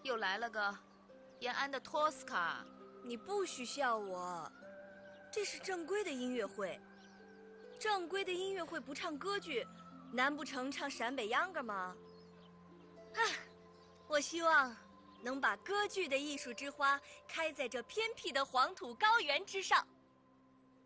又来了个延安的托斯卡。 你不许笑我，这是正规的音乐会。正规的音乐会不唱歌剧，难不成唱陕北秧歌吗？我希望能把歌剧的艺术之花开在这偏僻的黄土高原之上。